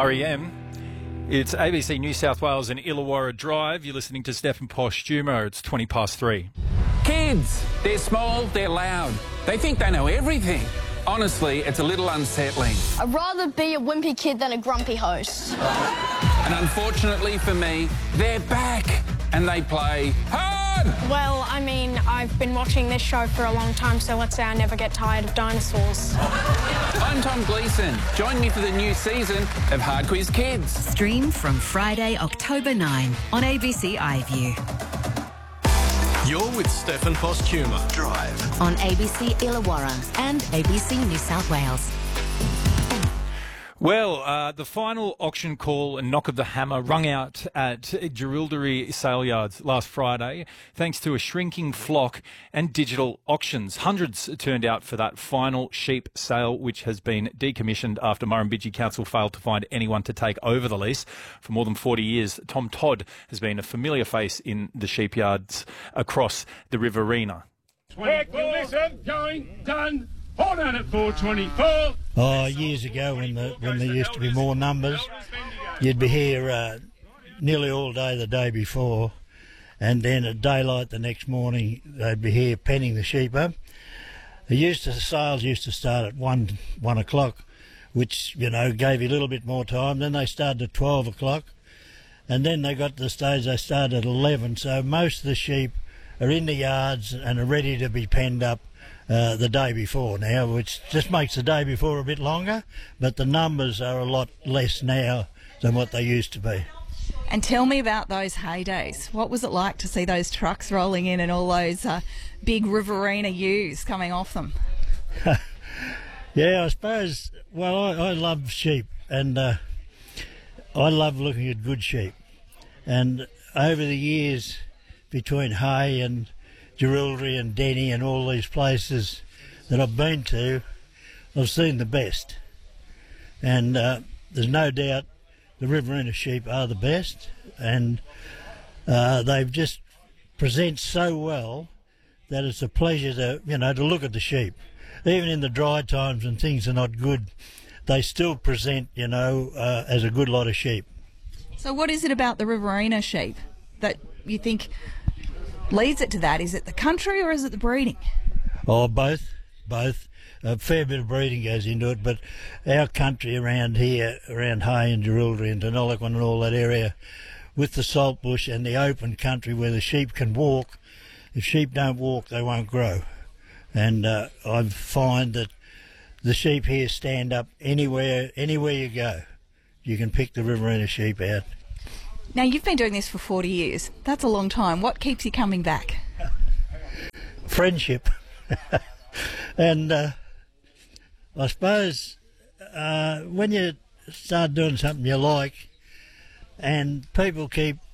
REM. It's ABC New South Wales and Illawarra Drive. You're listening to Stefan Postuma. It's 3:20. Kids, they're small, they're loud. They think they know everything. Honestly, it's a little unsettling. I'd rather be a wimpy kid than a grumpy host. And unfortunately for me, they're back and they play hard. Well, I mean, I've been watching this show for a long time, so let's say I never get tired of dinosaurs. I'm Tom Gleeson. Join me for the new season of Hard Quiz Kids. Stream from Friday, October 9 on ABC iView. You're with Stefan Postuma. Drive. On ABC Illawarra and ABC New South Wales. Well, the final auction call and knock of the hammer rung out at Jerilderie Sale Yards last Friday, thanks to a shrinking flock and digital auctions. Hundreds turned out for that final sheep sale, which has been decommissioned after Murrumbidgee Council failed to find anyone to take over the lease. For more than 40 years, Tom Todd has been a familiar face in the sheep yards across the Riverina. Listen, going, done. Hold on at 4:24. Oh, years ago when there used to be more numbers, you'd be here nearly all day the day before, and then at daylight the next morning they'd be here penning the sheep up. The sales used to start at 1 o'clock, which, you know, gave you a little bit more time. Then they started at 12 o'clock, and then they got to the stage they started at 11. So most of the sheep are in the yards and are ready to be penned up the day before now, which just makes the day before a bit longer, but the numbers are a lot less now than what they used to be. And tell me about those heydays. What was it like to see those trucks rolling in and all those big Riverina ewes coming off them? Yeah, I suppose, well, I love sheep, and I love looking at good sheep. And over the years, between Hay and Jerilderie and Denny and all these places that I've been to, I've seen the best. And there's no doubt the Riverina sheep are the best, and they just present so well that it's a pleasure to look at the sheep. Even in the dry times when things are not good, they still present, as a good lot of sheep. So what is it about the Riverina sheep that you think leads it to that? Is it the country or is it the breeding? Oh, both. A fair bit of breeding goes into it, but our country around here, around Hay and Jerilderie and Deniliquin and all that area, with the salt bush and the open country where the sheep can walk, if sheep don't walk, they won't grow. And I find that the sheep here stand up anywhere you go. You can pick the Riverina sheep out. Now, you've been doing this for 40 years. That's a long time. What keeps you coming back? Friendship. And I suppose when you start doing something you like, and people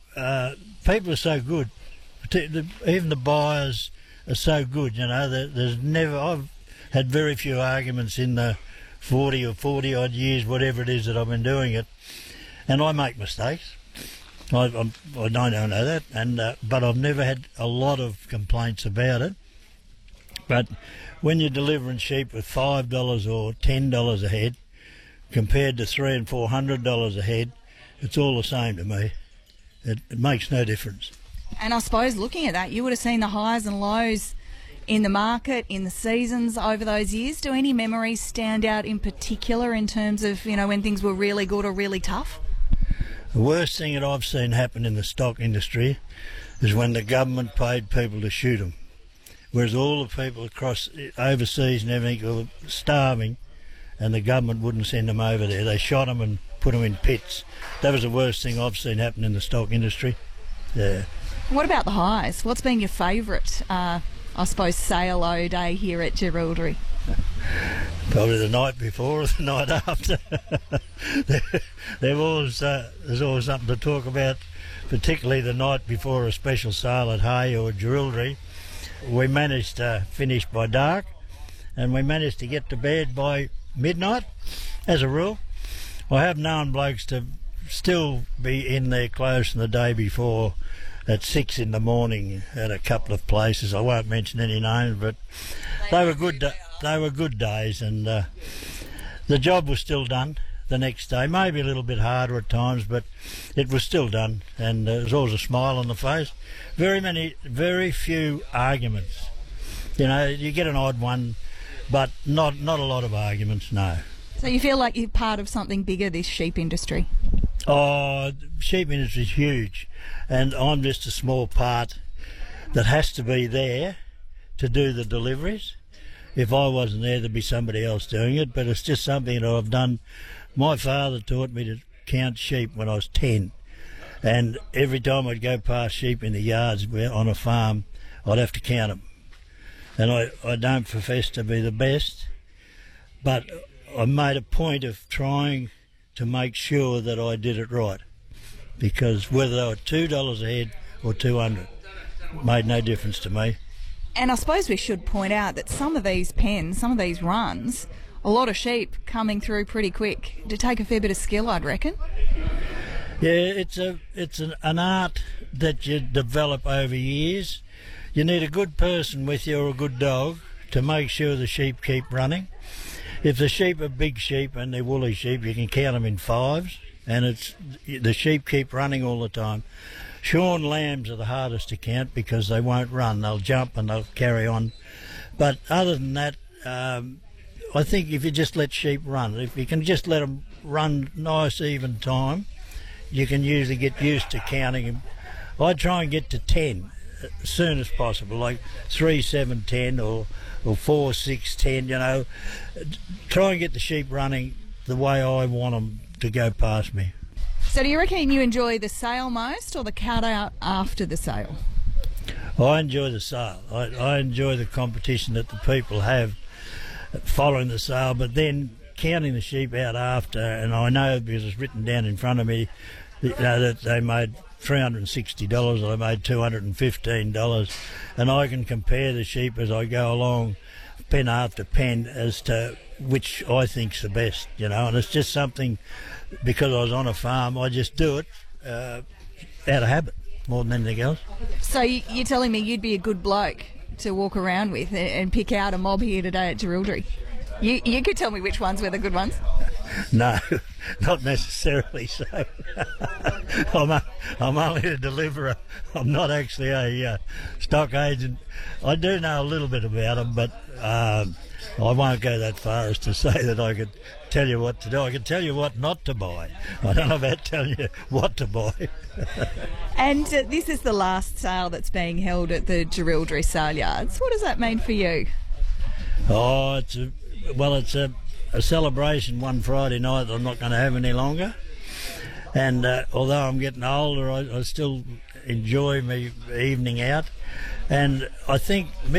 are so good. Even the buyers are so good, I've had very few arguments in the 40 odd years, whatever it is that I've been doing it, and I make mistakes. I don't know that, but I've never had a lot of complaints about it. But when you're delivering sheep with $5 or $10 a head, compared to $300 and $400 a head, it's all the same to me. It makes no difference. And I suppose looking at that, you would have seen the highs and lows in the market, in the seasons over those years. Do any memories stand out in particular in terms of, when things were really good or really tough? The worst thing that I've seen happen in the stock industry is when the government paid people to shoot them, whereas all the people across overseas and everything were starving, and the government wouldn't send them over there. They shot them and put them in pits. That was the worst thing I've seen happen in the stock industry. Yeah. What about the highs? What's been your favourite, sale-o day here at Jerilderie? Probably the night before or the night after. There's always something to talk about, particularly the night before a special sale at Hay or Jerilderie. We managed to finish by dark, and we managed to get to bed by midnight, as a rule. I have known blokes to still be in their clothes from the day before at 6 in the morning at a couple of places. I won't mention any names, but they were good days, and the job was still done. the next day. Maybe a little bit harder at times, but it was still done, and there was always a smile on the face. Very few arguments. You know, you get an odd one, but not a lot of arguments, no. So you feel like you're part of something bigger, this sheep industry? Oh, sheep industry is huge, and I'm just a small part that has to be there to do the deliveries. If I wasn't there, there'd be somebody else doing it, but it's just something that I've done. My father taught me to count sheep when I was 10, and every time I'd go past sheep in the yards on a farm, I'd have to count them. And I don't profess to be the best, but I made a point of trying to make sure that I did it right, because whether they were $2 a head or $200 made no difference to me. And I suppose we should point out that some of these pens, some of these runs, a lot of sheep coming through pretty quick. To take a fair bit of skill, I'd reckon. Yeah, it's an art that you develop over years. You need a good person with you or a good dog to make sure the sheep keep running. If the sheep are big sheep and they're woolly sheep, you can count them in fives, and the sheep keep running all the time. Shorn lambs are the hardest to count because they won't run. They'll jump and they'll carry on. But other than that, I think if you just let sheep run, if you can just let them run nice even time, you can usually get used to counting them. I try and get to 10 as soon as possible, like 3, 7, 10 or 4, 6, 10, you know. Try and get the sheep running the way I want them to go past me. So do you reckon you enjoy the sale most or the cut out after the sale? I enjoy the sale. I enjoy the competition that the people have following the sale, but then counting the sheep out after, and I know because it's written down in front of me, you know, that they made $360, I made $215, and I can compare the sheep as I go along, pen after pen, as to which I think's the best, you know. And it's just something, because I was on a farm, I just do it out of habit more than anything else. So you're telling me you'd be a good bloke to walk around with and pick out a mob here today at Jerilderie? You could tell me which ones were the good ones. No, not necessarily so. I'm only a deliverer. I'm not actually a stock agent. I do know a little bit about them, but I won't go that far as to say that I could tell you what to do. I can tell you what not to buy. I don't know about telling you what to buy. And this is the last sale that's being held at the Jerilderie sale yards. What does that mean for you? Oh, it's a celebration one Friday night that I'm not going to have any longer. And although I'm getting older, I still enjoy my evening out. And I think